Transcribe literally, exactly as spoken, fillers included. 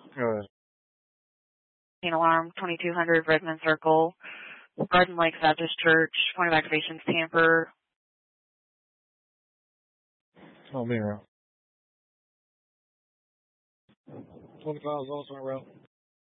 Good. Alarm, twenty-two hundred Redmond Circle, Garden Lakes Baptist Church, point of activations, Tamper. I'll be around. twenty-five is also around.